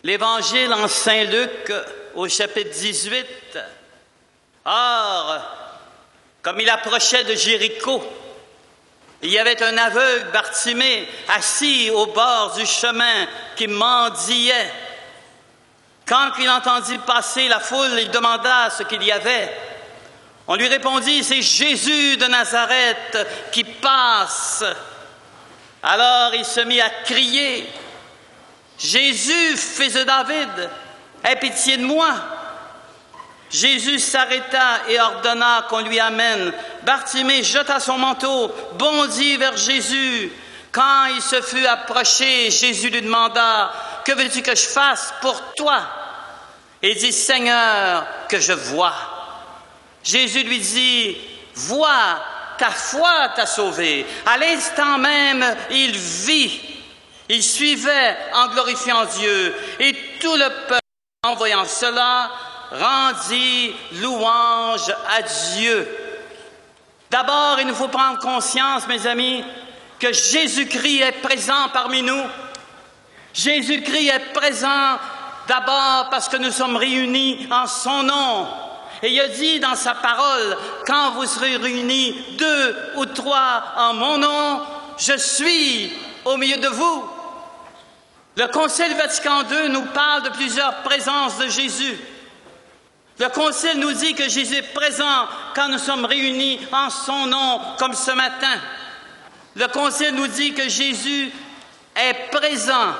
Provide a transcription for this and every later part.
L'Évangile en Saint Luc, au chapitre 18. Or, comme il approchait de Jéricho, il y avait un aveugle, Bartimée, assis au bord du chemin, qui mendiait. Quand il entendit passer la foule, il demanda ce qu'il y avait. On lui répondit, « C'est Jésus de Nazareth qui passe. » Alors il se mit à crier, « Jésus, fils de David, aie pitié de moi. » Jésus s'arrêta et ordonna qu'on lui amène. Bartimée jeta son manteau, bondit vers Jésus. Quand il se fut approché, Jésus lui demanda, « Que veux-tu que je fasse pour toi? » Il dit, « Seigneur, que je vois. » Jésus lui dit, « Vois, ta foi t'a sauvé. » À l'instant même, il vit. Il suivait en glorifiant Dieu. Et tout le peuple, en voyant cela, rendit louange à Dieu. D'abord, il nous faut prendre conscience, mes amis, que Jésus-Christ est présent parmi nous. Jésus-Christ est présent d'abord parce que nous sommes réunis en son nom. Et il a dit dans sa parole, « Quand vous serez réunis 2 ou 3 en mon nom, je suis au milieu de vous. » Le Concile Vatican II nous parle de plusieurs présences de Jésus. Le Concile nous dit que Jésus est présent quand nous sommes réunis en son nom, comme ce matin. Le Concile nous dit que Jésus est présent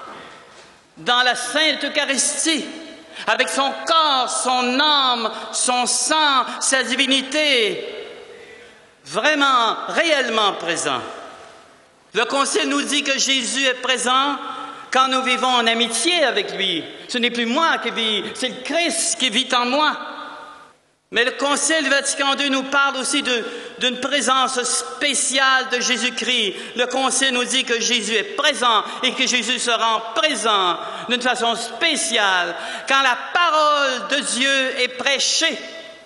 dans la Sainte Eucharistie, avec son corps, son âme, son sang, sa divinité, vraiment, réellement présent. Le Concile nous dit que Jésus est présent quand nous vivons en amitié avec lui. Ce n'est plus moi qui vis, c'est le Christ qui vit en moi. Mais le Concile Vatican II nous parle aussi d'une présence spéciale de Jésus-Christ. Le Concile nous dit que Jésus est présent et que Jésus se rend présent d'une façon spéciale quand la parole de Dieu est prêchée.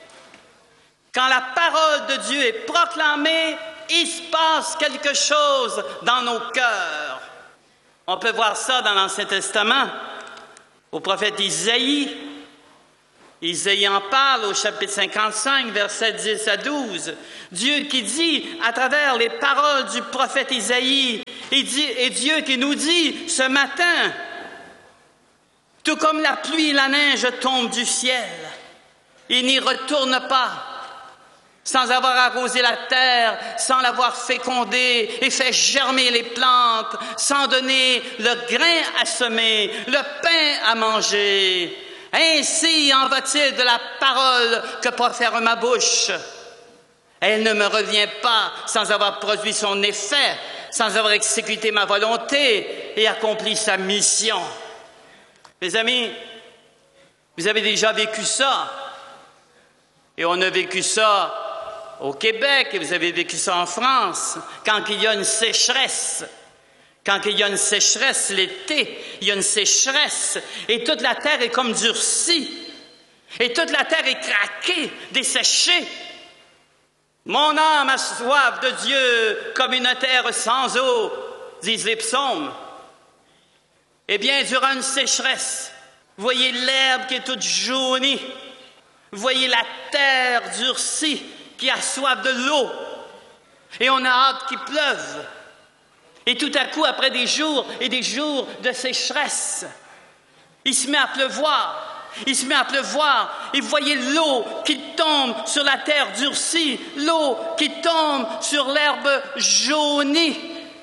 Quand la parole de Dieu est proclamée, il se passe quelque chose dans nos cœurs. On peut voir ça dans l'Ancien Testament, au prophète Isaïe. Isaïe en parle au chapitre 55, versets 10 à 12. Dieu qui dit, à travers les paroles du prophète Isaïe, et Dieu qui nous dit ce matin, « Tout comme la pluie et la neige tombent du ciel, il n'y retourne pas, sans avoir arrosé la terre, sans l'avoir fécondée et fait germer les plantes, sans donner le grain à semer, le pain à manger. Ainsi en va-t-il de la parole que profère ma bouche. Elle ne me revient pas sans avoir produit son effet, sans avoir exécuté ma volonté et accompli sa mission. » Mes amis, vous avez déjà vécu ça. Et on a vécu ça au Québec, et vous avez vécu ça en France, quand il y a une sécheresse. Quand il y a une sécheresse l'été, il y a une sécheresse, et toute la terre est comme durcie, et toute la terre est craquée, desséchée. Mon âme a soif de Dieu comme une terre sans eau, disent les psaumes. Eh bien, durant une sécheresse, vous voyez l'herbe qui est toute jaunie, vous voyez la terre durcie qui a soif de l'eau, et on a hâte qu'il pleuve. Et tout à coup, après des jours et des jours de sécheresse, il se met à pleuvoir. Il se met à pleuvoir. Et vous voyez l'eau qui tombe sur la terre durcie, l'eau qui tombe sur l'herbe jaunie.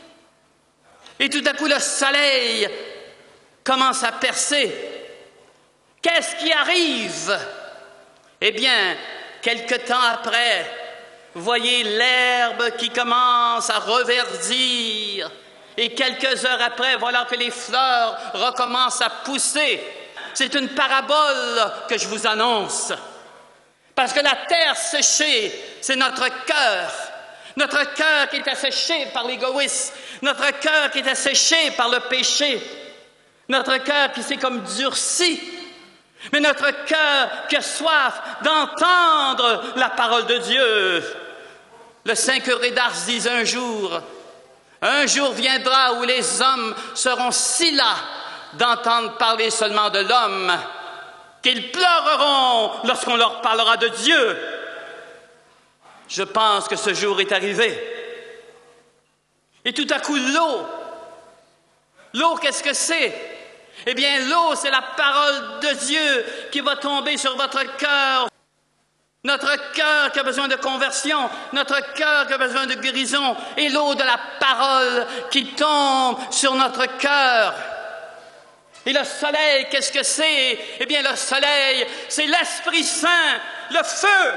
Et tout à coup, le soleil commence à percer. Qu'est-ce qui arrive? Eh bien, quelque temps après, vous voyez l'herbe qui commence à reverdir. Et quelques heures après, voilà que les fleurs recommencent à pousser. C'est une parabole que je vous annonce. Parce que la terre séchée, c'est notre cœur. Notre cœur qui est asséché par l'égoïsme. Notre cœur qui est asséché par le péché. Notre cœur qui s'est comme durci. Mais notre cœur qui a soif d'entendre la parole de Dieu. Le saint curé d'Ars disait un jour viendra où les hommes seront si las d'entendre parler seulement de l'homme, qu'ils pleureront lorsqu'on leur parlera de Dieu. Je pense que ce jour est arrivé. Et tout à coup, l'eau. L'eau, qu'est-ce que c'est? Eh bien, l'eau, c'est la parole de Dieu qui va tomber sur votre cœur. Notre cœur qui a besoin de conversion, notre cœur qui a besoin de guérison, et l'eau de la parole qui tombe sur notre cœur. Et le soleil, qu'est-ce que c'est? Eh bien, le soleil, c'est l'Esprit Saint, le feu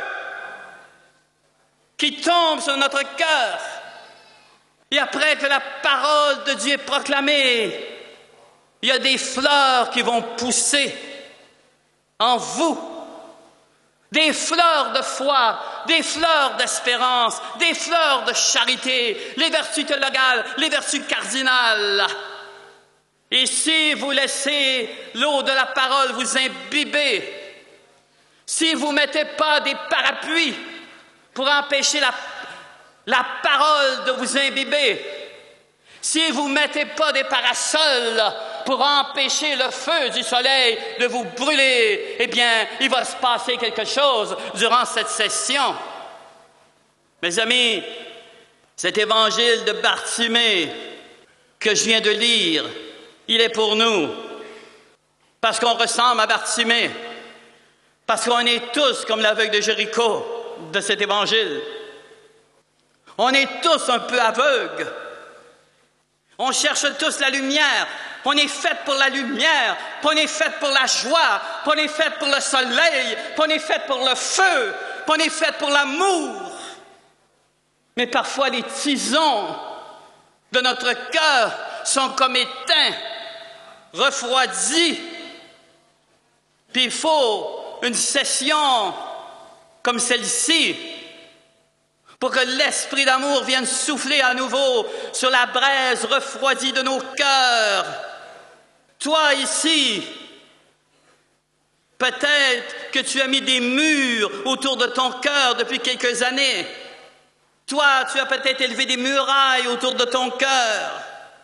qui tombe sur notre cœur. Et après que la parole de Dieu est proclamée, il y a des fleurs qui vont pousser en vous. Des fleurs de foi, des fleurs d'espérance, des fleurs de charité, les vertus théologales, les vertus cardinales. Et si vous laissez l'eau de la parole vous imbiber, si vous ne mettez pas des parapluies pour empêcher la parole de vous imbiber, si vous ne mettez pas des parasols pour empêcher le feu du soleil de vous brûler, eh bien, il va se passer quelque chose durant cette session. Mes amis, cet évangile de Bartimée que je viens de lire, il est pour nous. Parce qu'on ressemble à Bartimée. Parce qu'on est tous comme l'aveugle de Jéricho de cet évangile. On est tous un peu aveugles. On cherche tous la lumière. On est fait pour la lumière. On est fait pour la joie. On est fait pour le soleil. On est fait pour le feu. On est fait pour l'amour. Mais parfois, les tisons de notre cœur sont comme éteints, refroidis. Puis il faut une session comme celle-ci pour que l'esprit d'amour vienne souffler à nouveau sur la braise refroidie de nos cœurs. Toi ici, peut-être que tu as mis des murs autour de ton cœur depuis quelques années. Toi, tu as peut-être élevé des murailles autour de ton cœur.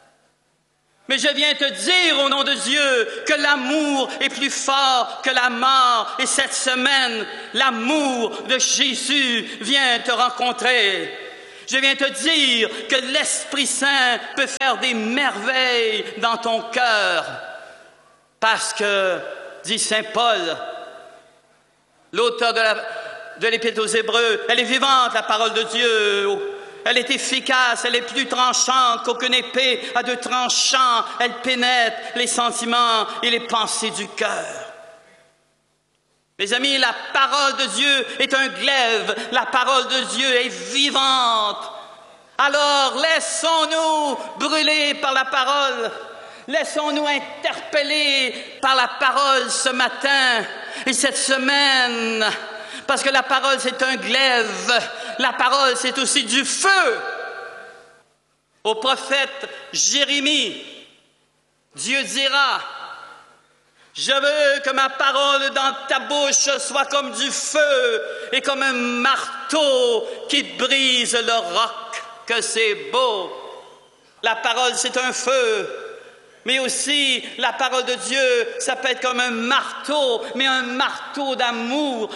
Mais je viens te dire au nom de Dieu que l'amour est plus fort que la mort. Et cette semaine, l'amour de Jésus vient te rencontrer. Je viens te dire que l'Esprit Saint peut faire des merveilles dans ton cœur. Parce que, dit saint Paul, l'auteur de l'Épître aux Hébreux, elle est vivante, la parole de Dieu. Elle est efficace, elle est plus tranchante qu'aucune épée à deux tranchants. Elle pénètre les sentiments et les pensées du cœur. Mes amis, la parole de Dieu est un glaive. La parole de Dieu est vivante. Alors, laissons-nous brûler par la parole. Laissons-nous interpeller par la parole ce matin et cette semaine. Parce que la parole, c'est un glaive. La parole, c'est aussi du feu. Au prophète Jérémie, Dieu dira, « Je veux que ma parole dans ta bouche soit comme du feu et comme un marteau qui brise le roc. » Que c'est beau. La parole, c'est un feu. Mais aussi, la parole de Dieu, ça peut être comme un marteau, mais un marteau d'amour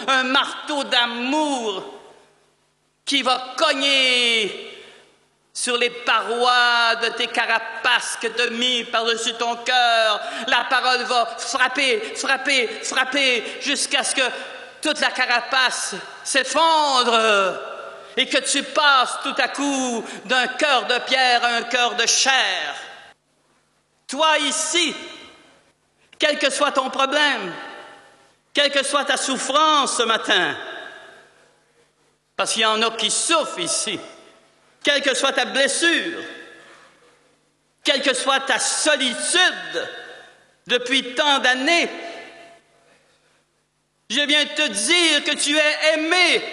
qui va cogner sur les parois de tes carapaces que tu as mis par-dessus ton cœur. La parole va frapper jusqu'à ce que toute la carapace s'effondre et que tu passes tout à coup d'un cœur de pierre à un cœur de chair. Toi ici, quel que soit ton problème, quelle que soit ta souffrance ce matin, parce qu'il y en a qui souffrent ici, quelle que soit ta blessure, quelle que soit ta solitude depuis tant d'années, je viens te dire que tu es aimé.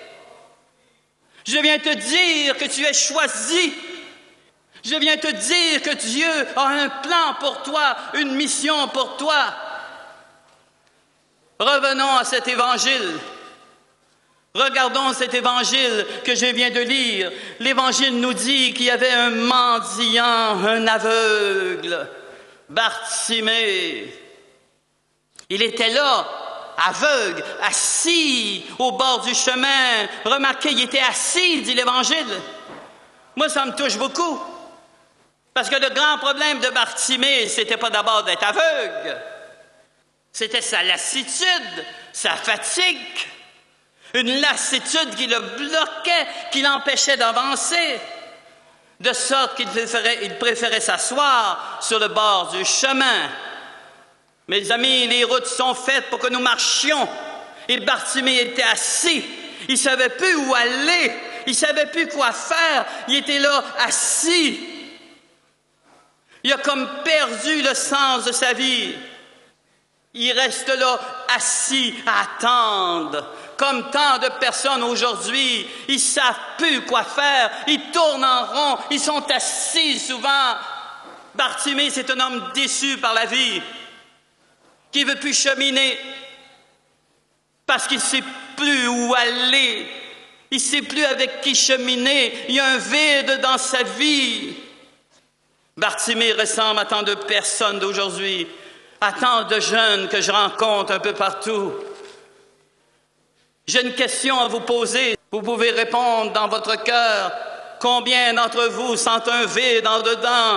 Je viens te dire que tu es choisi. Je viens te dire que Dieu a un plan pour toi, une mission pour toi. Revenons à cet évangile. Regardons cet évangile que je viens de lire. L'évangile nous dit qu'il y avait un mendiant, un aveugle. Bartimée. Il était là, aveugle, assis au bord du chemin. Remarquez, il était assis, dit l'Évangile. Moi, ça me touche beaucoup. Parce que le grand problème de Bartimée, c'était pas d'abord d'être aveugle. C'était sa lassitude, sa fatigue. Une lassitude qui le bloquait, qui l'empêchait d'avancer. De sorte qu'il préférait s'asseoir sur le bord du chemin. Mes amis, les routes sont faites pour que nous marchions. Et Bartimée était assis. Il ne savait plus où aller. Il ne savait plus quoi faire. Il était là, assis. Il a comme perdu le sens de sa vie. Il reste là, assis, à attendre. Comme tant de personnes aujourd'hui, ils ne savent plus quoi faire. Ils tournent en rond. Ils sont assis souvent. Bartimée, c'est un homme déçu par la vie, qui ne veut plus cheminer parce qu'il ne sait plus où aller. Il ne sait plus avec qui cheminer. Il y a un vide dans sa vie. Bartimée ressemble à tant de personnes d'aujourd'hui, à tant de jeunes que je rencontre un peu partout. J'ai une question à vous poser. Vous pouvez répondre dans votre cœur. Combien d'entre vous sentent un vide en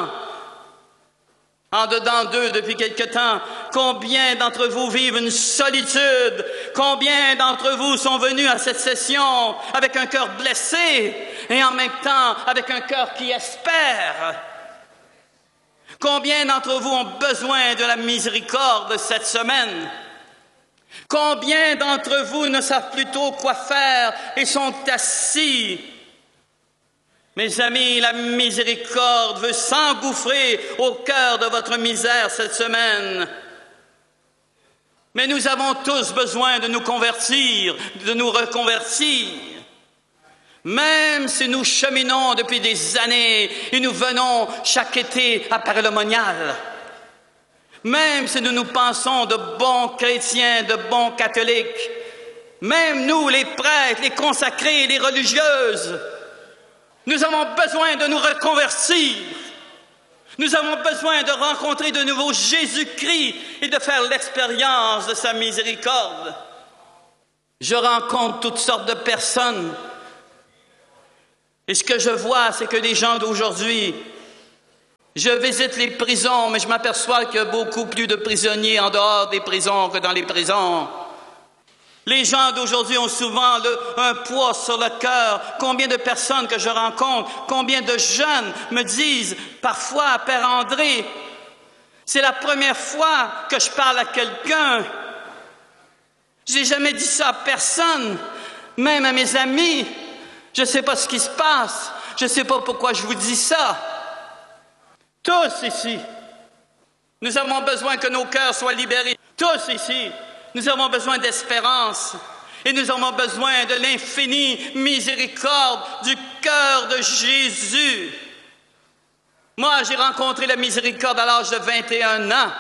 dedans d'eux depuis quelque temps? Combien d'entre vous vivent une solitude? Combien d'entre vous sont venus à cette session avec un cœur blessé et en même temps avec un cœur qui espère? Combien d'entre vous ont besoin de la miséricorde cette semaine? Combien d'entre vous ne savent plus tôt quoi faire et sont assis? Mes amis, la miséricorde veut s'engouffrer au cœur de votre misère cette semaine. Mais nous avons tous besoin de nous convertir, de nous reconvertir. Même si nous cheminons depuis des années et nous venons chaque été à Paray-le-Monial. Même si nous nous pensons de bons chrétiens, de bons catholiques. Même nous, les prêtres, les consacrés, les religieuses. Nous avons besoin de nous reconvertir. Nous avons besoin de rencontrer de nouveau Jésus-Christ et de faire l'expérience de sa miséricorde. Je rencontre toutes sortes de personnes. Et ce que je vois, c'est que les gens d'aujourd'hui, je visite les prisons, mais je m'aperçois qu'il y a beaucoup plus de prisonniers en dehors des prisons que dans les prisons. Les gens d'aujourd'hui ont souvent un poids sur le cœur. Combien de personnes que je rencontre, combien de jeunes me disent parfois, Père André, c'est la première fois que je parle à quelqu'un. J'ai jamais dit ça à personne, même à mes amis. Je ne sais pas ce qui se passe. Je ne sais pas pourquoi je vous dis ça. Tous ici, nous avons besoin que nos cœurs soient libérés. Tous ici, nous avons besoin d'espérance. Et nous avons besoin de l'infinie miséricorde du cœur de Jésus. Moi, j'ai rencontré la miséricorde à l'âge de 21 ans.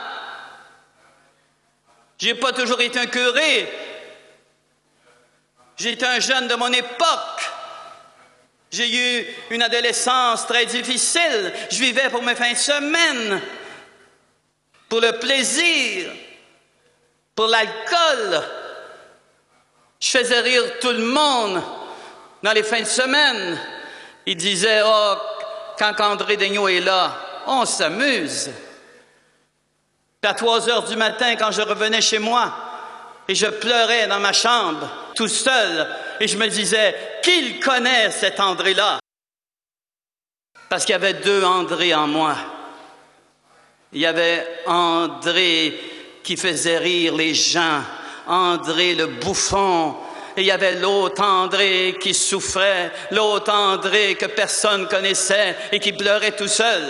Je n'ai pas toujours été un curé. J'étais un jeune de mon époque. J'ai eu une adolescence très difficile. Je vivais pour mes fins de semaine, pour le plaisir, pour l'alcool. Je faisais rire tout le monde dans les fins de semaine. Ils disaient, oh, quand André Daigneault est là, on s'amuse. Puis à 3 heures du matin, quand je revenais chez moi, et je pleurais dans ma chambre, tout seul, et je me disais, qui le connaît, cet André-là? Parce qu'il y avait 2 André en moi. Il y avait André qui faisait rire les gens, André le bouffon, et il y avait l'autre André qui souffrait, l'autre André que personne connaissait et qui pleurait tout seul.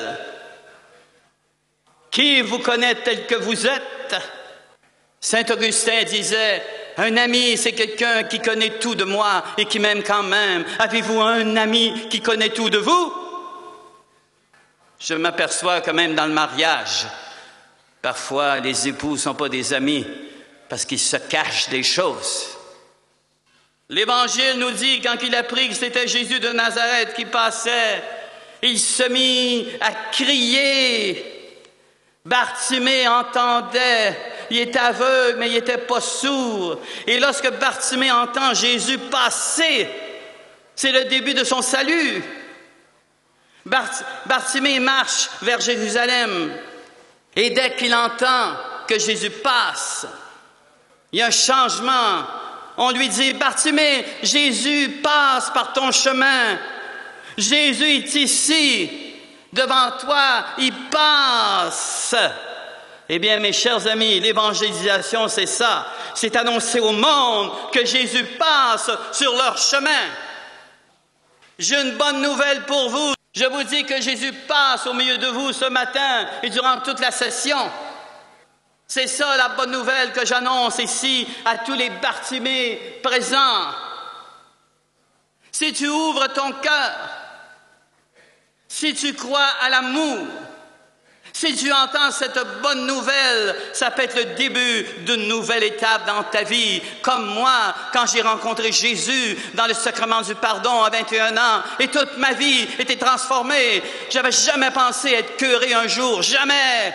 Qui vous connaît tel que vous êtes? Saint Augustin disait, un ami, c'est quelqu'un qui connaît tout de moi et qui m'aime quand même. Avez-vous un ami qui connaît tout de vous? Je m'aperçois que même dans le mariage, parfois les époux ne sont pas des amis parce qu'ils se cachent des choses. L'Évangile nous dit, quand il apprit que c'était Jésus de Nazareth qui passait, il se mit à crier, « Bartimée entendait, il était aveugle, mais il n'était pas sourd. Et lorsque Bartimée entend Jésus passer, c'est le début de son salut. Bartimée marche vers Jérusalem. Et dès qu'il entend que Jésus passe, il y a un changement. On lui dit, Bartimée, Jésus passe par ton chemin. Jésus est ici, devant toi, il passe. Eh bien, mes chers amis, l'évangélisation, c'est ça. C'est annoncer au monde que Jésus passe sur leur chemin. J'ai une bonne nouvelle pour vous. Je vous dis que Jésus passe au milieu de vous ce matin et durant toute la session. C'est ça la bonne nouvelle que j'annonce ici à tous les Bartimées présents. Si tu ouvres ton cœur, si tu crois à l'amour, si tu entends cette bonne nouvelle, ça peut être le début d'une nouvelle étape dans ta vie. Comme moi, quand j'ai rencontré Jésus dans le sacrement du pardon à 21 ans, et toute ma vie était transformée. J'avais jamais pensé être curé un jour, jamais.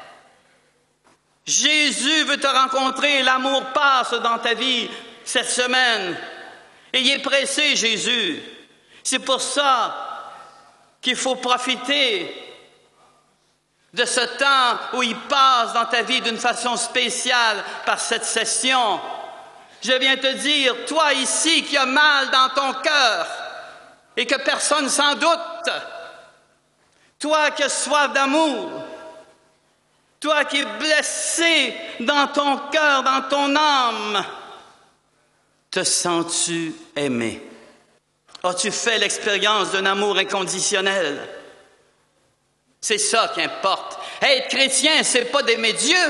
Jésus veut te rencontrer, l'amour passe dans ta vie cette semaine. Et il est pressé, Jésus. C'est pour ça qu'il faut profiter de ce temps où il passe dans ta vie d'une façon spéciale par cette session. Je viens te dire, toi ici qui as mal dans ton cœur et que personne s'en doute, toi qui as soif d'amour, toi qui es blessé dans ton cœur, dans ton âme, te sens-tu aimé? As-tu fait l'expérience d'un amour inconditionnel? C'est ça qui importe. Être chrétien, c'est pas d'aimer Dieu.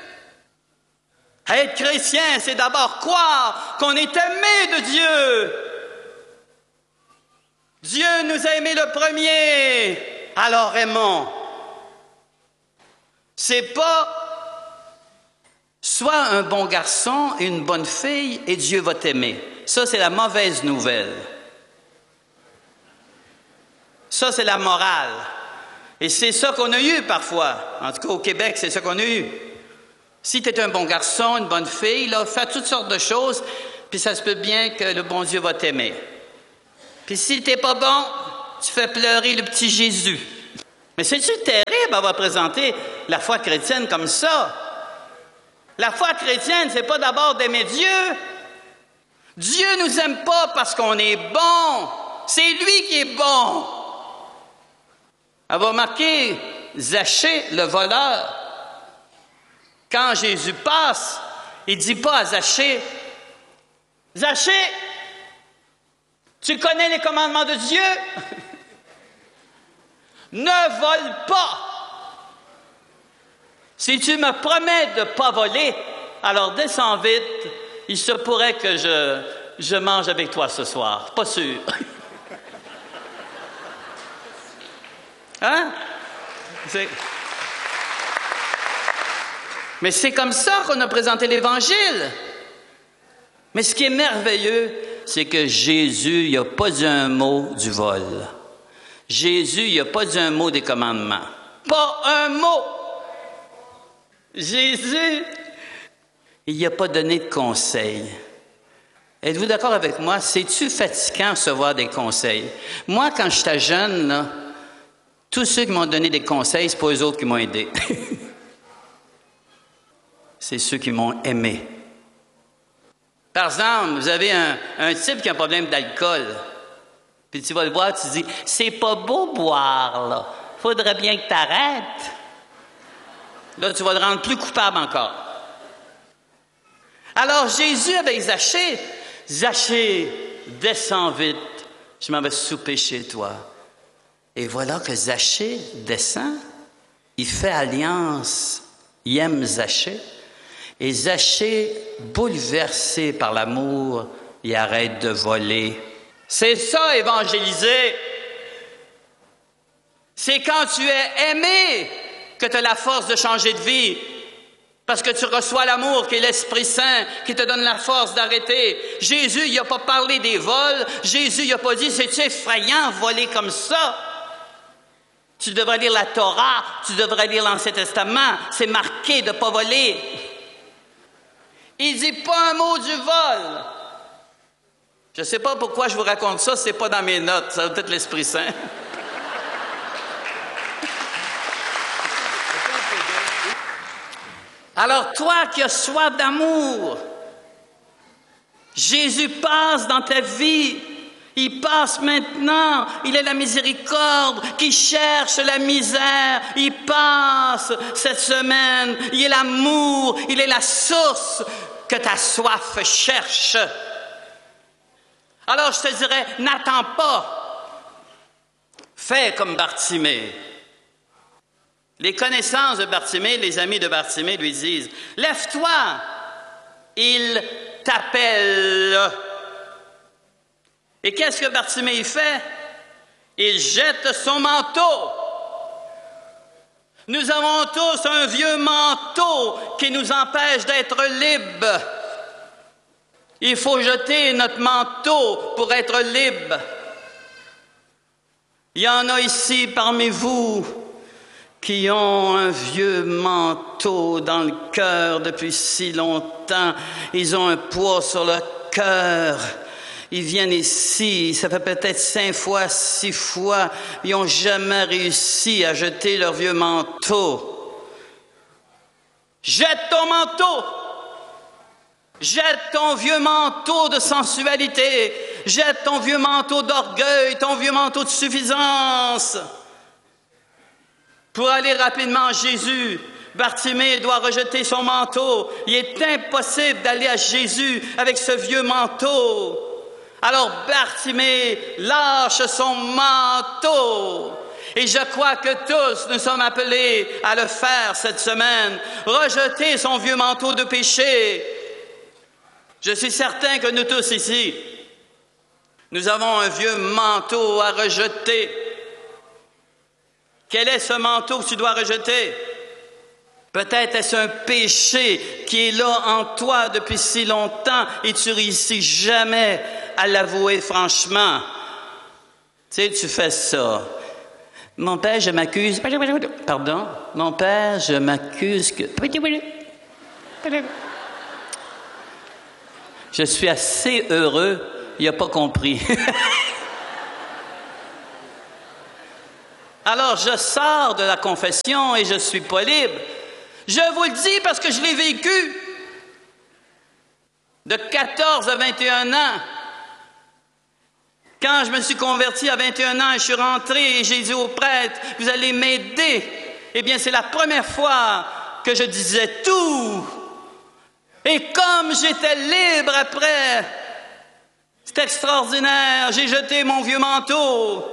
Être chrétien, c'est d'abord croire qu'on est aimé de Dieu. Dieu nous a aimés le premier, alors aimons. C'est pas sois un bon garçon et une bonne fille et Dieu va t'aimer. Ça, c'est la mauvaise nouvelle. Ça, c'est la morale. Et c'est ça qu'on a eu parfois. En tout cas, au Québec, c'est ça qu'on a eu. Si tu es un bon garçon, une bonne fille, là, fais toutes sortes de choses, puis ça se peut bien que le bon Dieu va t'aimer. Puis si tu n'es pas bon, tu fais pleurer le petit Jésus. Mais c'est-tu terrible d'avoir présenté la foi chrétienne comme ça? La foi chrétienne, c'est pas d'abord d'aimer Dieu. Dieu nous aime pas parce qu'on est bon. C'est lui qui est bon. Elle va remarquer Zachée, le voleur. Quand Jésus passe, il ne dit pas à Zachée, « Zachée, tu connais les commandements de Dieu? Ne vole pas. Si tu me promets de ne pas voler, alors descends vite. Il se pourrait que je mange avec toi ce soir. Pas sûr. » Hein? Mais c'est comme ça qu'on a présenté l'Évangile. Mais ce qui est merveilleux, c'est que Jésus, il n'a pas dit un mot du vol. Jésus, il n'a pas dit un mot des commandements. Pas un mot. Jésus, il n'a pas donné de conseils. Êtes-vous d'accord avec moi? C'est-tu fatigant de recevoir des conseils? Moi, quand j'étais jeune, là, tous ceux qui m'ont donné des conseils, c'est pas eux autres qui m'ont aidé. C'est ceux qui m'ont aimé. Par exemple, vous avez un type qui a un problème d'alcool. Puis tu vas le voir, tu dis, c'est pas beau boire, là. Faudrait bien que tu arrêtes. Là, tu vas le rendre plus coupable encore. Alors, Jésus avec Zachée, Zachée, descends vite, je m'en vais souper chez toi. Et voilà que Zachée descend, il fait alliance, il aime Zachée, et Zachée, bouleversé par l'amour, il arrête de voler. C'est ça, évangéliser. C'est quand tu es aimé que tu as la force de changer de vie, parce que tu reçois l'amour qui est l'Esprit Saint, qui te donne la force d'arrêter. Jésus, il n'a pas parlé des vols. Jésus, il n'a pas dit, c'est-tu effrayant voler comme ça? Tu devrais lire la Torah, tu devrais lire l'Ancien Testament. C'est marqué de ne pas voler. Il dit pas un mot du vol. Je ne sais pas pourquoi je vous raconte ça, c'est pas dans mes notes, ça doit être l'Esprit Saint. Alors toi qui as soif d'amour, Jésus passe dans ta vie. Il passe maintenant. Il est la miséricorde qui cherche la misère. Il passe cette semaine. Il est l'amour. Il est la source que ta soif cherche. Alors je te dirais, n'attends pas. Fais comme Bartimée. Les connaissances de Bartimée, les amis de Bartimée lui disent, « Lève-toi, il t'appelle. » Et qu'est-ce que Bartimée fait? Il jette son manteau. Nous avons tous un vieux manteau qui nous empêche d'être libres. Il faut jeter notre manteau pour être libre. Il y en a ici parmi vous qui ont un vieux manteau dans le cœur depuis si longtemps. Ils ont un poids sur le cœur. Ils viennent ici, ça fait peut-être 5 fois, 6 fois, ils n'ont jamais réussi à jeter leur vieux manteau. Jette ton manteau! Jette ton vieux manteau de sensualité, jette ton vieux manteau d'orgueil, ton vieux manteau de suffisance. Pour aller rapidement à Jésus, Bartimée doit rejeter son manteau. Il est impossible d'aller à Jésus avec ce vieux manteau. Alors Bartimée lâche son manteau. Et je crois que tous nous sommes appelés à le faire cette semaine. Rejeter son vieux manteau de péché. Je suis certain que nous tous ici, nous avons un vieux manteau à rejeter. Quel est ce manteau que tu dois rejeter? Peut-être est-ce un péché qui est là en toi depuis si longtemps et tu réussis jamais à l'avouer franchement. Tu sais, tu fais ça. Mon père, je m'accuse. Pardon? Mon père, je m'accuse que. Je suis assez heureux, il n'a pas compris. Alors, je sors de la confession et je ne suis pas libre. Je vous le dis parce que je l'ai vécu. De 14 à 21 ans, quand je me suis converti à 21 ans, je suis rentré et j'ai dit au prêtre, vous allez m'aider. Eh bien, c'est la première fois que je disais tout. Et comme j'étais libre après, c'est extraordinaire, j'ai jeté mon vieux manteau.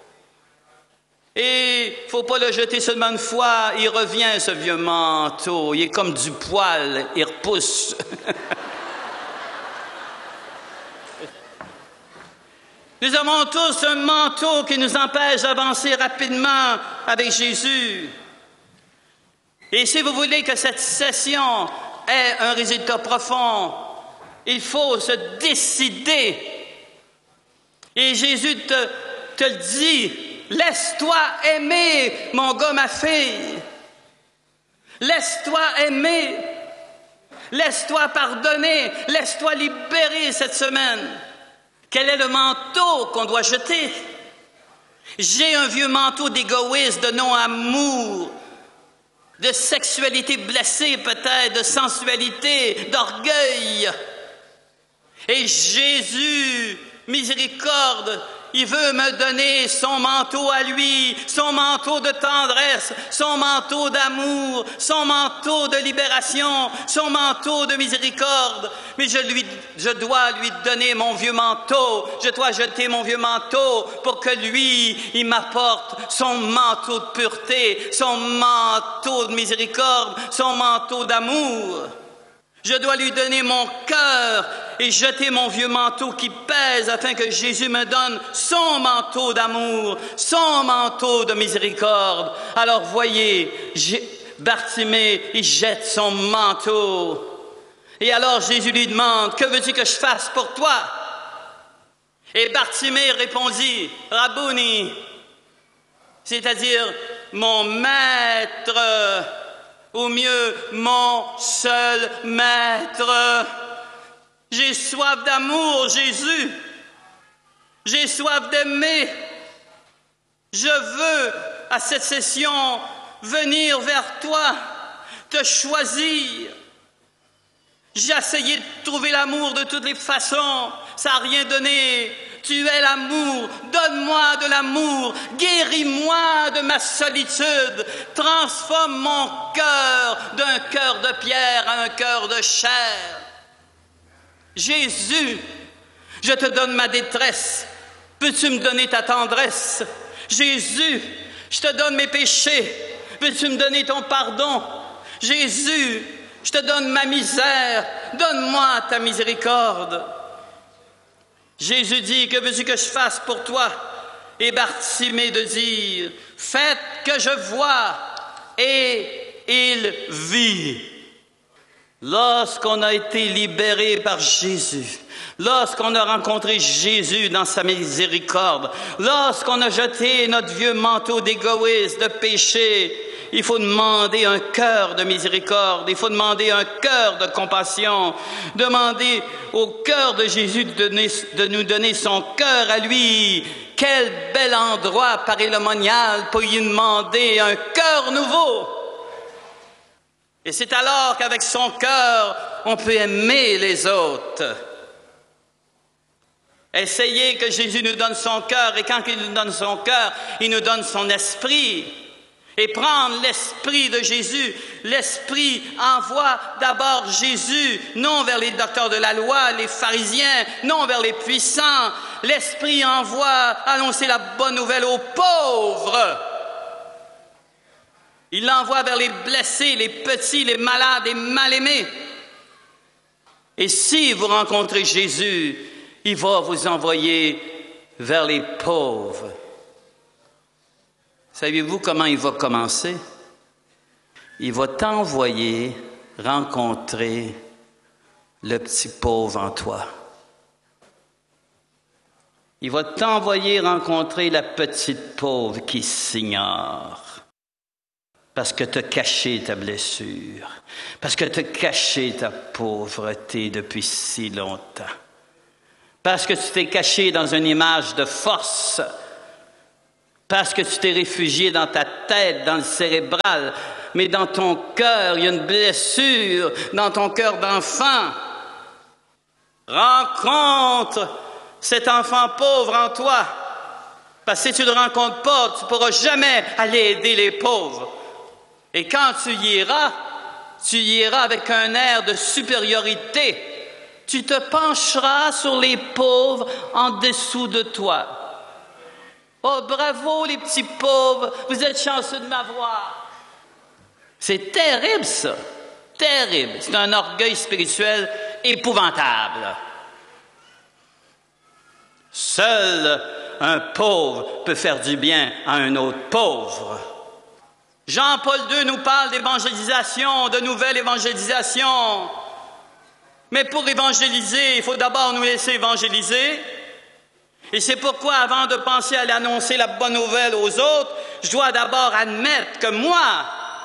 Et il ne faut pas le jeter seulement une fois, il revient ce vieux manteau, il est comme du poil, il repousse. Nous avons tous un manteau qui nous empêche d'avancer rapidement avec Jésus. Et si vous voulez que cette session ait un résultat profond, il faut se décider. Et Jésus te le dit, laisse-toi aimer, mon gars, ma fille. Laisse-toi aimer. Laisse-toi pardonner. Laisse-toi libérer cette semaine. Quel est le manteau qu'on doit jeter? J'ai un vieux manteau d'égoïsme, de non-amour, de sexualité blessée peut-être, de sensualité, d'orgueil. Et Jésus, miséricorde, il veut me donner son manteau à lui, son manteau de tendresse, son manteau d'amour, son manteau de libération, son manteau de miséricorde. Mais je dois lui donner mon vieux manteau, je dois jeter mon vieux manteau pour que lui, il m'apporte son manteau de pureté, son manteau de miséricorde, son manteau d'amour. Je dois lui donner mon cœur et jeter mon vieux manteau qui pèse afin que Jésus me donne son manteau d'amour, son manteau de miséricorde. Alors voyez, Bartimée, il jette son manteau. Et alors Jésus lui demande, que veux-tu que je fasse pour toi? Et Bartimée répondit, Rabouni, c'est-à-dire mon maître, ou mieux, mon seul maître. J'ai soif d'amour, Jésus. J'ai soif d'aimer. Je veux, à cette session, venir vers toi, te choisir. J'ai essayé de trouver l'amour de toutes les façons. Ça n'a rien donné. Tu es l'amour. Donne-moi de l'amour. Guéris-moi de ma solitude. Transforme mon cœur d'un cœur de pierre à un cœur de chair. Jésus, je te donne ma détresse. Peux-tu me donner ta tendresse? Jésus, je te donne mes péchés. Peux-tu me donner ton pardon? Jésus, je te donne ma misère. Donne-moi ta miséricorde. Jésus dit, que veux-tu que je fasse pour toi? Et Bartimée de dire, faites que je vois. Et il vit. Lorsqu'on a été libéré par Jésus, lorsqu'on a rencontré Jésus dans sa miséricorde, lorsqu'on a jeté notre vieux manteau d'égoïsme, de péché, il faut demander un cœur de miséricorde, il faut demander un cœur de compassion, demander au cœur de Jésus de nous donner son cœur à lui. Quel bel endroit, pareil le monial, pour y demander un cœur nouveau. Et c'est alors qu'avec son cœur, on peut aimer les autres. Essayez que Jésus nous donne son cœur, et quand il nous donne son cœur, il nous donne son esprit. Et prendre l'esprit de Jésus, l'esprit envoie d'abord Jésus, non vers les docteurs de la loi, les pharisiens, non vers les puissants. L'esprit envoie annoncer la bonne nouvelle aux pauvres. Il l'envoie vers les blessés, les petits, les malades et mal-aimés. Et si vous rencontrez Jésus, il va vous envoyer vers les pauvres. Savez-vous comment il va commencer? Il va t'envoyer rencontrer le petit pauvre en toi. Il va t'envoyer rencontrer la petite pauvre qui s'ignore. Parce que tu as caché ta blessure. Parce que tu as caché ta pauvreté depuis si longtemps. Parce que tu t'es caché dans une image de force. Parce que tu t'es réfugié dans ta tête, dans le cérébral. Mais dans ton cœur, il y a une blessure. Dans ton cœur d'enfant. Rencontre cet enfant pauvre en toi. Parce que si tu ne le rencontres pas, tu ne pourras jamais aller aider les pauvres. Et quand tu y iras avec un air de supériorité. Tu te pencheras sur les pauvres en dessous de toi. Oh, bravo les petits pauvres, vous êtes chanceux de m'avoir. C'est terrible ça, terrible. C'est un orgueil spirituel épouvantable. Seul un pauvre peut faire du bien à un autre pauvre. Jean-Paul II nous parle d'évangélisation, de nouvelle évangélisation. Mais pour évangéliser, il faut d'abord nous laisser évangéliser. Et c'est pourquoi, avant de penser à l'annoncer la bonne nouvelle aux autres, je dois d'abord admettre que moi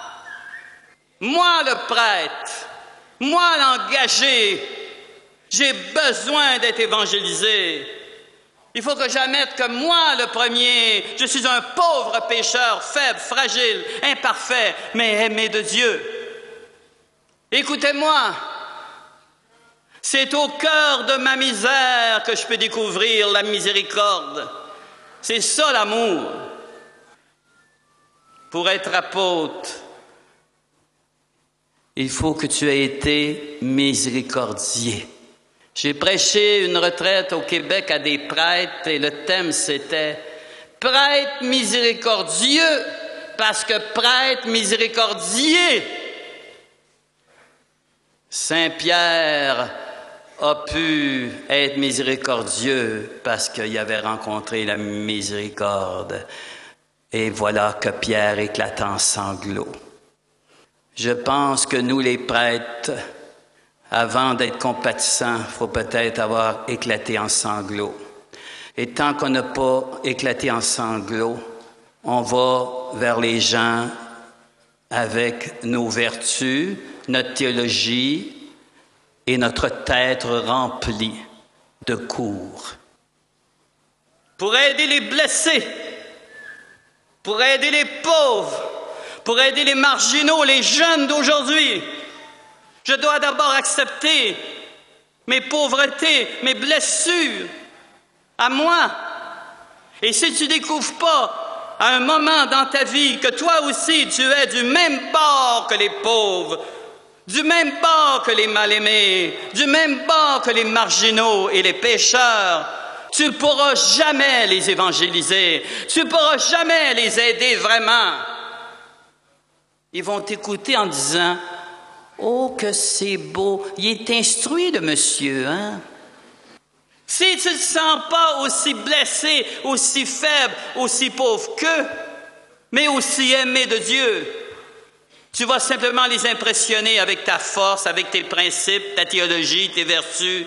le prêtre, moi l'engagé, j'ai besoin d'être évangélisé. Il faut que j'admette que moi, le premier, je suis un pauvre pécheur, faible, fragile, imparfait, mais aimé de Dieu. Écoutez-moi, c'est au cœur de ma misère que je peux découvrir la miséricorde. C'est ça l'amour. Pour être apôtre, il faut que tu aies été miséricordieux. J'ai prêché une retraite au Québec à des prêtres et le thème c'était « Prêtre miséricordieux » parce que prêtre miséricordieux. Saint Pierre a pu être miséricordieux parce qu'il avait rencontré la miséricorde. Et voilà que Pierre éclate en sanglots. Je pense que nous les prêtres, avant d'être compatissants, il faut peut-être avoir éclaté en sanglots. Et tant qu'on n'a pas éclaté en sanglots, On va vers les gens avec nos vertus, notre théologie et notre tête remplie de cours. Pour aider les blessés, pour aider les pauvres, pour aider les marginaux, les jeunes d'aujourd'hui, je dois d'abord accepter mes pauvretés, mes blessures à moi. Et si tu ne découvres pas à un moment dans ta vie que toi aussi tu es du même bord que les pauvres, du même bord que les mal-aimés, du même bord que les marginaux et les pécheurs, tu ne pourras jamais les évangéliser, tu ne pourras jamais les aider vraiment. Ils vont t'écouter en disant « Oh, que c'est beau, il est instruit le monsieur, hein? » Si tu ne te sens pas aussi blessé, aussi faible, aussi pauvre qu'eux, mais aussi aimé de Dieu, tu vas simplement les impressionner avec ta force, avec tes principes, ta théologie, tes vertus.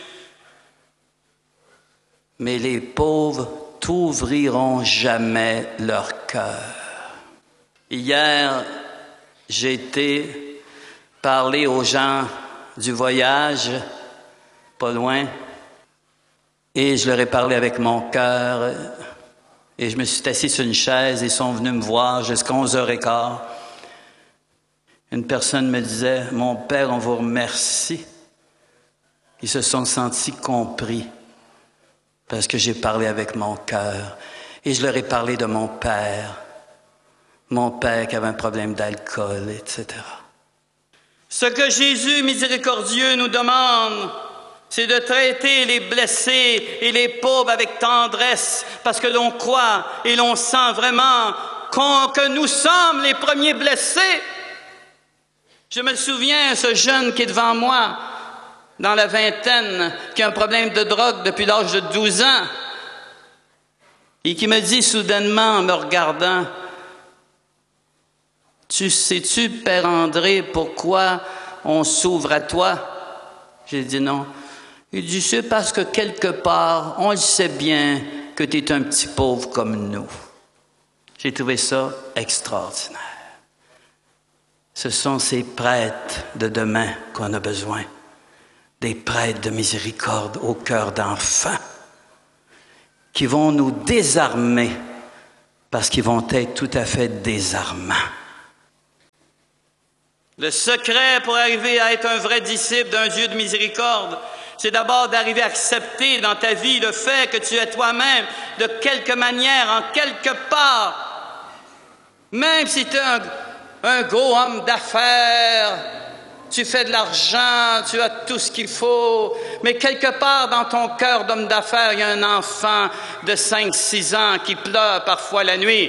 Mais les pauvres t'ouvriront jamais leur cœur. Hier, j'ai été parler aux gens du voyage, pas loin, et je leur ai parlé avec mon cœur, et je me suis assis sur une chaise, et ils sont venus me voir jusqu'à 11h15. Une personne me disait « Mon Père, on vous remercie. » Ils se sont sentis compris parce que j'ai parlé avec mon cœur. Et je leur ai parlé de mon père qui avait un problème d'alcool, etc. Ce que Jésus miséricordieux nous demande, c'est de traiter les blessés et les pauvres avec tendresse, parce que l'on croit et l'on sent vraiment que nous sommes les premiers blessés. Je me souviens, ce jeune qui est devant moi, dans la vingtaine, qui a un problème de drogue depuis l'âge de 12 ans, et qui me dit soudainement en me regardant, « Tu sais-tu, Père André, pourquoi on s'ouvre à toi? » J'ai dit non. Il dit, c'est parce que quelque part, on le sait bien que tu es un petit pauvre comme nous. J'ai trouvé ça extraordinaire. Ce sont ces prêtres de demain qu'on a besoin. Des prêtres de miséricorde au cœur d'enfants qui vont nous désarmer parce qu'ils vont être tout à fait désarmants. Le secret pour arriver à être un vrai disciple d'un Dieu de miséricorde, c'est d'abord d'arriver à accepter dans ta vie le fait que tu es toi-même, de quelque manière, en quelque part, même si tu es un gros homme d'affaires, tu fais de l'argent, tu as tout ce qu'il faut, mais quelque part dans ton cœur d'homme d'affaires, il y a un enfant de 5-6 ans qui pleure parfois la nuit.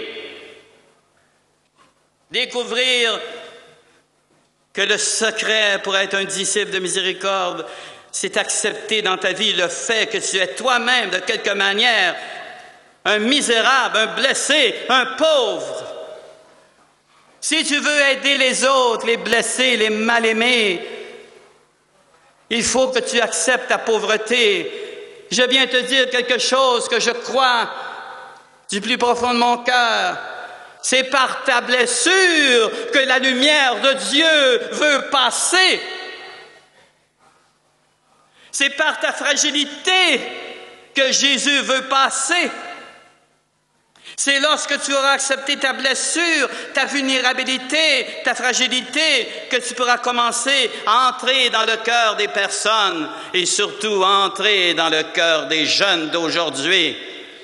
Découvrir que le secret pour être un disciple de miséricorde, c'est accepter dans ta vie le fait que tu es toi-même, de quelque manière, un misérable, un blessé, un pauvre. Si tu veux aider les autres, les blessés, les mal-aimés, il faut que tu acceptes ta pauvreté. Je viens te dire quelque chose que je crois du plus profond de mon cœur. C'est par ta blessure que la lumière de Dieu veut passer. C'est par ta fragilité que Jésus veut passer. C'est lorsque tu auras accepté ta blessure, ta vulnérabilité, ta fragilité, que tu pourras commencer à entrer dans le cœur des personnes et surtout entrer dans le cœur des jeunes d'aujourd'hui.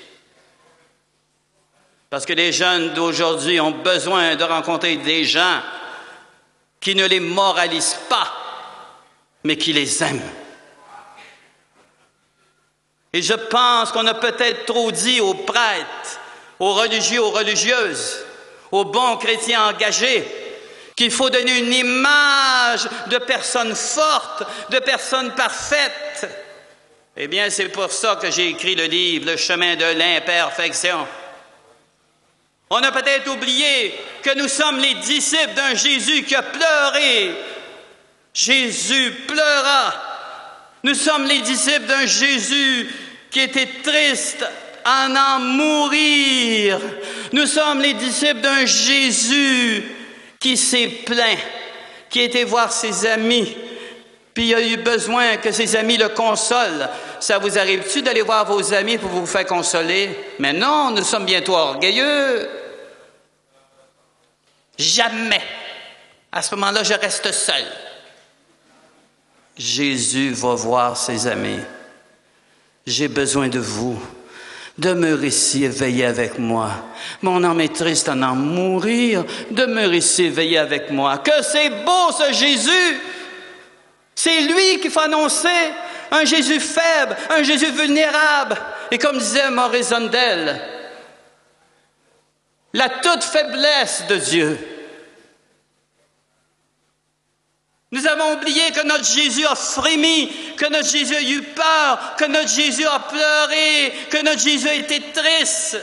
Parce que les jeunes d'aujourd'hui ont besoin de rencontrer des gens qui ne les moralisent pas, mais qui les aiment. Et je pense qu'on a peut-être trop dit aux prêtres, aux religieux, aux religieuses, aux bons chrétiens engagés, qu'il faut donner une image de personnes fortes, de personnes parfaites. Eh bien, c'est pour ça que j'ai écrit le livre « Le chemin de l'imperfection ». On a peut-être oublié que nous sommes les disciples d'un Jésus qui a pleuré. Jésus pleura. Nous sommes les disciples d'un Jésus qui était triste à en mourir. Nous sommes les disciples d'un Jésus qui s'est plaint, qui a été voir ses amis, puis il a eu besoin que ses amis le consolent. Ça vous arrive-tu d'aller voir vos amis pour vous faire consoler? Mais non, nous sommes bientôt orgueilleux. Jamais. À ce moment-là, je reste seul. Jésus va voir ses amis. J'ai besoin de vous. Demeurez ici et veillez avec moi. Mon âme est triste à en mourir. Demeurez ici et veillez avec moi. Que c'est beau ce Jésus! C'est lui qu'il faut annoncer. Un Jésus faible, un Jésus vulnérable. Et comme disait Maurice Zondel, la toute faiblesse de Dieu. Nous avons oublié que notre Jésus a frémi, que notre Jésus a eu peur, que notre Jésus a pleuré, que notre Jésus a été triste.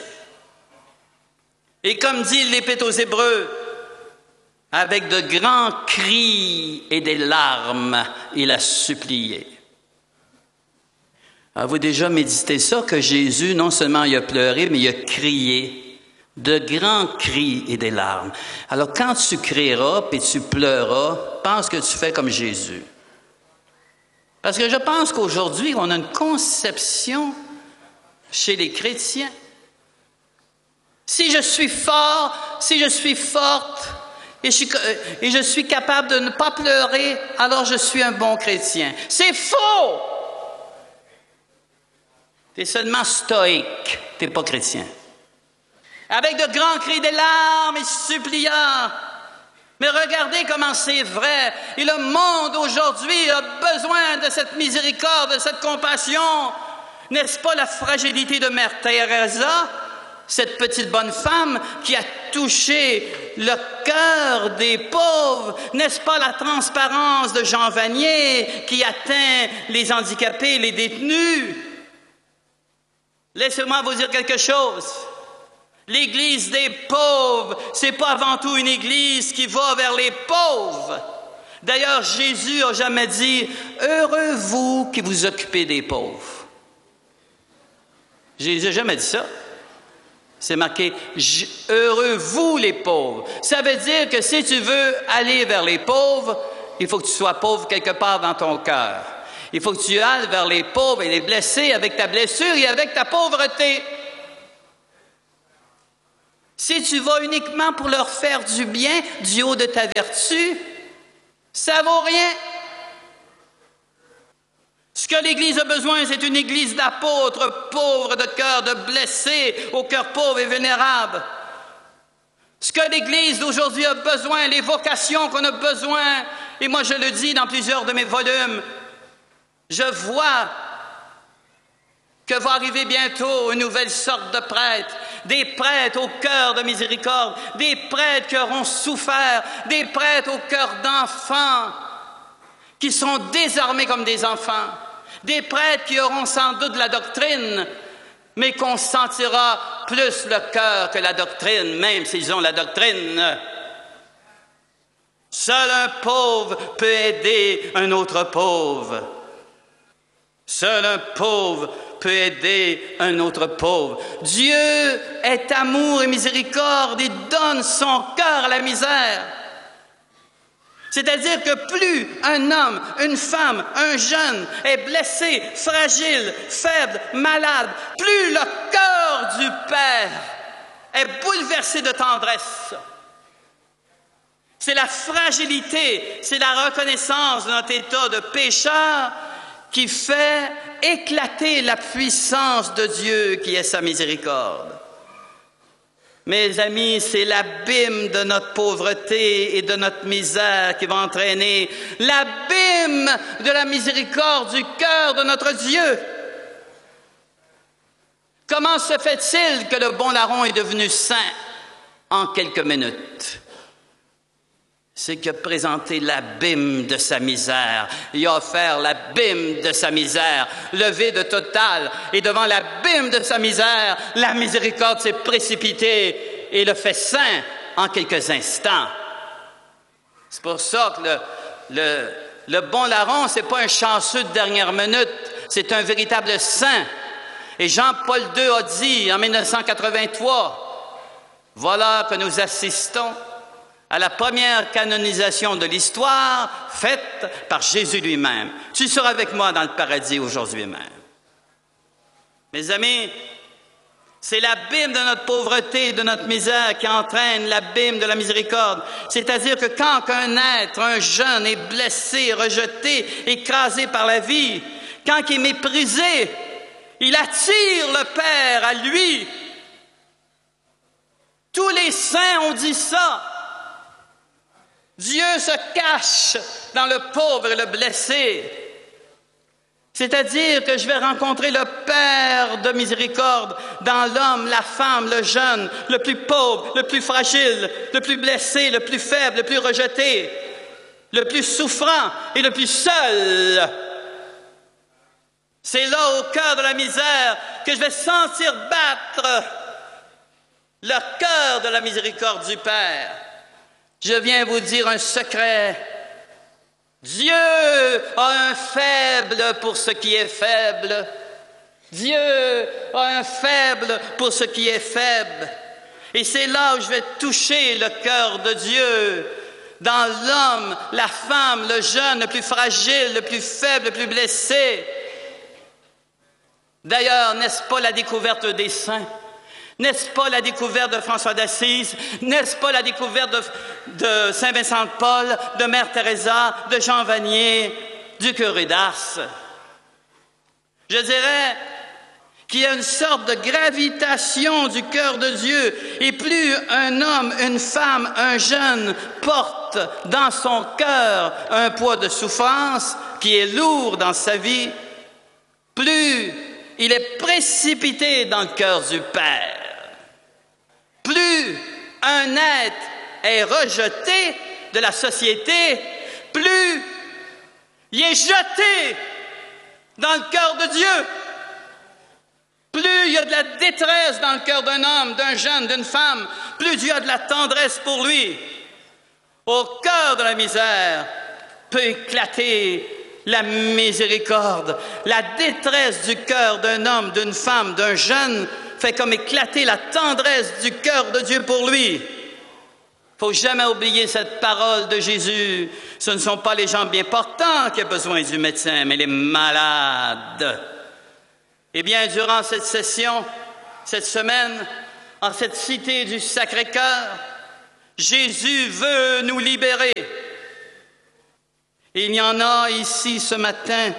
Et comme dit l'Épître aux Hébreux, avec de grands cris et des larmes, il a supplié. Avez-vous déjà médité ça, que Jésus, non seulement il a pleuré, mais il a crié. De grands cris et des larmes. Alors, quand tu crieras et tu pleuras, pense que tu fais comme Jésus. Parce que je pense qu'aujourd'hui, on a une conception chez les chrétiens. Si je suis fort, si je suis forte, et je suis capable de ne pas pleurer, alors je suis un bon chrétien. C'est faux! Tu es seulement stoïque, tu n'es pas chrétien. Avec de grands cris, des larmes et suppliants. Mais regardez comment c'est vrai. Et le monde aujourd'hui a besoin de cette miséricorde, de cette compassion. N'est-ce pas la fragilité de Mère Teresa, cette petite bonne femme qui a touché le cœur des pauvres? N'est-ce pas la transparence de Jean Vanier qui atteint les handicapés, les détenus? Laissez-moi vous dire quelque chose. L'Église des pauvres, c'est pas avant tout une Église qui va vers les pauvres. D'ailleurs, Jésus n'a jamais dit « Heureux vous qui vous occupez des pauvres ». Jésus n'a jamais dit ça. C'est marqué « Heureux vous les pauvres ». Ça veut dire que si tu veux aller vers les pauvres, il faut que tu sois pauvre quelque part dans ton cœur. Il faut que tu ailles vers les pauvres et les blessés avec ta blessure et avec ta pauvreté. Si tu vas uniquement pour leur faire du bien du haut de ta vertu, ça vaut rien. Ce que l'Église a besoin, c'est une Église d'apôtres pauvres de cœur, de blessés, au cœur pauvre et vénérable. Ce que l'Église d'aujourd'hui a besoin, les vocations qu'on a besoin, et moi je le dis dans plusieurs de mes volumes, je vois que va arriver bientôt une nouvelle sorte de prêtre, des prêtres au cœur de miséricorde, des prêtres qui auront souffert, des prêtres au cœur d'enfants, qui sont désarmés comme des enfants, des prêtres qui auront sans doute la doctrine, mais qu'on sentira plus le cœur que la doctrine, même s'ils ont la doctrine. Seul un pauvre peut aider un autre pauvre. Seul un pauvre peut aider un autre pauvre. Dieu est amour et miséricorde, il donne son cœur à la misère. C'est-à-dire que plus un homme, une femme, un jeune est blessé, fragile, faible, malade, plus le cœur du Père est bouleversé de tendresse. C'est la fragilité, c'est la reconnaissance de notre état de pécheur qui fait éclater la puissance de Dieu qui est sa miséricorde. Mes amis, c'est l'abîme de notre pauvreté et de notre misère qui va entraîner l'abîme de la miséricorde du cœur de notre Dieu. Comment se fait-il que le bon larron est devenu saint en quelques minutes? C'est qu'il a présenté l'abîme de sa misère. Il a offert l'abîme de sa misère, levé de total. Et devant l'abîme de sa misère, la miséricorde s'est précipitée et le fait saint en quelques instants. C'est pour ça que le bon larron, c'est pas un chanceux de dernière minute, c'est un véritable saint. Et Jean-Paul II a dit en 1983, voilà que nous assistons à la première canonisation de l'histoire faite par Jésus lui-même. Tu seras avec moi dans le paradis aujourd'hui même. Mes amis, c'est l'abîme de notre pauvreté, de notre misère qui entraîne l'abîme de la miséricorde. C'est-à-dire que quand un être, un jeune est blessé, rejeté, écrasé par la vie, quand il est méprisé, il attire le Père à lui. Tous les saints ont dit ça. Dieu se cache dans le pauvre et le blessé. C'est-à-dire que je vais rencontrer le Père de miséricorde dans l'homme, la femme, le jeune, le plus pauvre, le plus fragile, le plus blessé, le plus faible, le plus rejeté, le plus souffrant et le plus seul. C'est là, au cœur de la misère, que je vais sentir battre le cœur de la miséricorde du Père. Je viens vous dire un secret. Dieu a un faible pour ce qui est faible. Dieu a un faible pour ce qui est faible. Et c'est là où je vais toucher le cœur de Dieu. Dans l'homme, la femme, le jeune, le plus fragile, le plus faible, le plus blessé. D'ailleurs, n'est-ce pas la découverte des saints? N'est-ce pas la découverte de François d'Assise? N'est-ce pas la découverte de Saint Vincent de Paul, de Mère Teresa, de Jean Vanier, du curé d'Ars? Je dirais qu'il y a une sorte de gravitation du cœur de Dieu. Et plus un homme, une femme, un jeune porte dans son cœur un poids de souffrance qui est lourd dans sa vie, plus il est précipité dans le cœur du Père. Plus un être est rejeté de la société, plus il est jeté dans le cœur de Dieu. Plus il y a de la détresse dans le cœur d'un homme, d'un jeune, d'une femme, plus Dieu a de la tendresse pour lui. Au cœur de la misère peut éclater la miséricorde. La détresse du cœur d'un homme, d'une femme, d'un jeune fait comme éclater la tendresse du cœur de Dieu pour lui. Il ne faut jamais oublier cette parole de Jésus. Ce ne sont pas les gens bien portants qui ont besoin du médecin, mais les malades. Eh bien, durant cette session, cette semaine, en cette cité du Sacré-Cœur, Jésus veut nous libérer. Et il y en a ici ce matin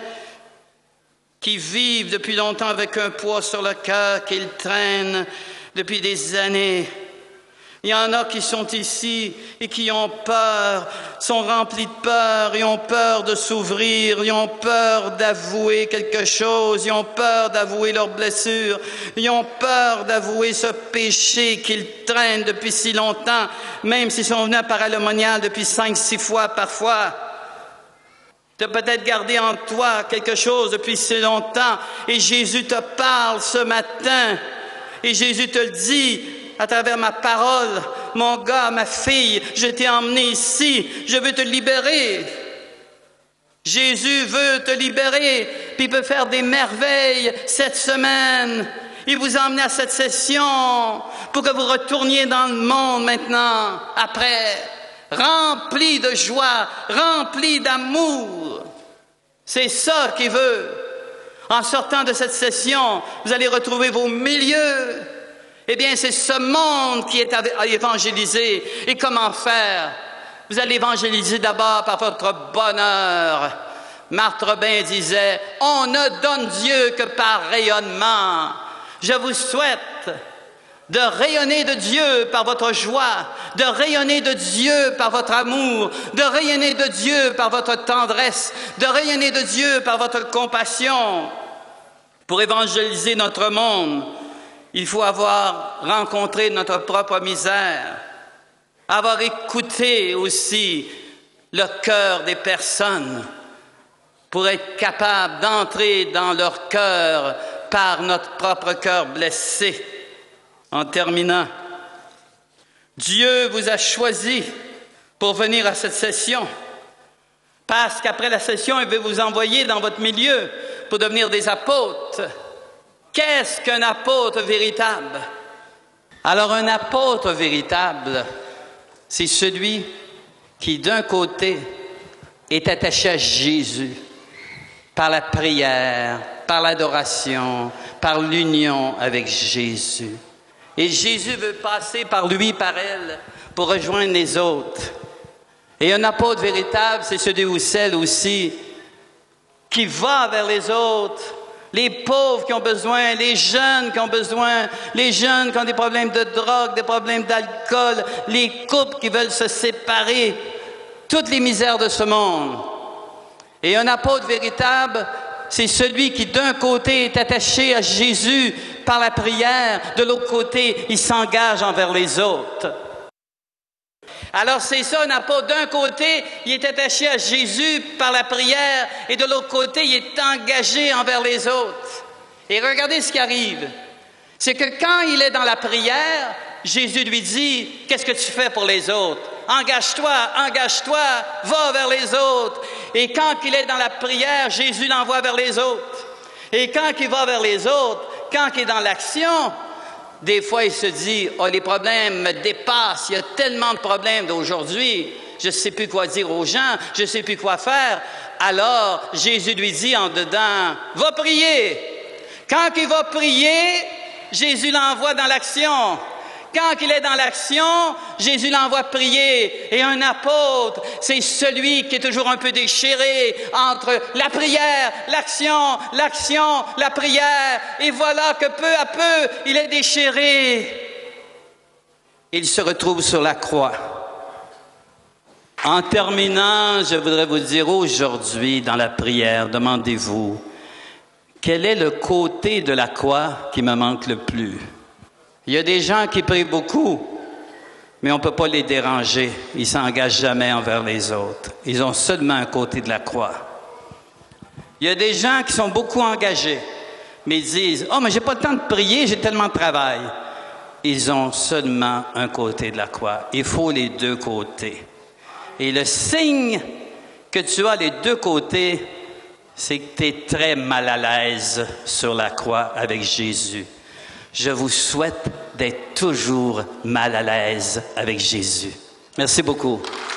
qui vivent depuis longtemps avec un poids sur le cœur qu'ils traînent depuis des années. Il y en a qui sont ici et qui ont peur, sont remplis de peur, ils ont peur de s'ouvrir, ils ont peur d'avouer quelque chose, ils ont peur d'avouer leurs blessures, ils ont peur d'avouer ce péché qu'ils traînent depuis si longtemps, même s'ils sont venus à Paray-le-Monial depuis 5-6 fois parfois. Tu as peut-être gardé en toi quelque chose depuis si longtemps et Jésus te parle ce matin et Jésus te le dit à travers ma parole. Mon gars, ma fille, je t'ai emmené ici, je veux te libérer. Jésus veut te libérer, puis il peut faire des merveilles cette semaine. Il vous a emmené à cette session pour que vous retourniez dans le monde maintenant, après, rempli de joie, rempli d'amour. C'est ça qu'il veut. En sortant de cette session, vous allez retrouver vos milieux. Eh bien, c'est ce monde qui est à évangéliser. Et comment faire? Vous allez évangéliser d'abord par votre bonheur. Marthe Robin disait, « On ne donne Dieu que par rayonnement. » Je vous souhaite de rayonner de Dieu par votre joie, de rayonner de Dieu par votre amour, de rayonner de Dieu par votre tendresse, de rayonner de Dieu par votre compassion. Pour évangéliser notre monde, il faut avoir rencontré notre propre misère, avoir écouté aussi le cœur des personnes pour être capable d'entrer dans leur cœur par notre propre cœur blessé. En terminant, Dieu vous a choisi pour venir à cette session, parce qu'après la session, il veut vous envoyer dans votre milieu pour devenir des apôtres. Qu'est-ce qu'un apôtre véritable? Alors un apôtre véritable, c'est celui qui d'un côté est attaché à Jésus par la prière, par l'adoration, par l'union avec Jésus. Et Jésus veut passer par lui, par elle, pour rejoindre les autres. Et un apôtre véritable, c'est celui ou celle aussi qui va vers les autres, les pauvres qui ont besoin, les jeunes qui ont besoin, les jeunes qui ont des problèmes de drogue, des problèmes d'alcool, les couples qui veulent se séparer, toutes les misères de ce monde. Et un apôtre véritable, c'est celui qui d'un côté est attaché à Jésus par la prière, de l'autre côté, il s'engage envers les autres. Alors c'est ça, un apôtre. D'un côté, il est attaché à Jésus par la prière et de l'autre côté, il est engagé envers les autres. Et regardez ce qui arrive. C'est que quand il est dans la prière, Jésus lui dit, « Qu'est-ce que tu fais pour les autres? Engage-toi, engage-toi, va vers les autres. » Et quand il est dans la prière, Jésus l'envoie vers les autres. Et quand il va vers les autres, quand il est dans l'action, des fois, il se dit, « Oh, les problèmes me dépassent, il y a tellement de problèmes d'aujourd'hui, je ne sais plus quoi dire aux gens, je ne sais plus quoi faire. » Alors, Jésus lui dit en dedans, « Va prier. » Quand il va prier, Jésus l'envoie dans l'action. Quand il est dans l'action, Jésus l'envoie prier. Et un apôtre, c'est celui qui est toujours un peu déchiré entre la prière, l'action, la prière. Et voilà que peu à peu, il est déchiré. Il se retrouve sur la croix. En terminant, je voudrais vous dire aujourd'hui, dans la prière, demandez-vous, quel est le côté de la croix qui me manque le plus? Il y a des gens qui prient beaucoup, mais on ne peut pas les déranger. Ils ne s'engagent jamais envers les autres. Ils ont seulement un côté de la croix. Il y a des gens qui sont beaucoup engagés, mais ils disent, « Oh, mais j'ai pas le temps de prier, j'ai tellement de travail. » Ils ont seulement un côté de la croix. Il faut les deux côtés. Et le signe que tu as les deux côtés, c'est que tu es très mal à l'aise sur la croix avec Jésus. Je vous souhaite d'être toujours mal à l'aise avec Jésus. Merci beaucoup.